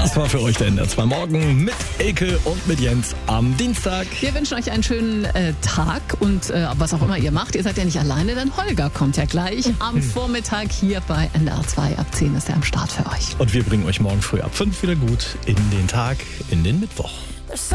Das war für euch der NDR 2 Morgen mit Elke und mit Jens am Dienstag. Wir wünschen euch einen schönen Tag und was auch immer ihr macht. Ihr seid ja nicht alleine, denn Holger kommt ja gleich am Vormittag hier bei NDR 2. Ab 10 ist er am Start für euch. Und wir bringen euch morgen früh ab 5 wieder gut in den Tag, in den Mittwoch.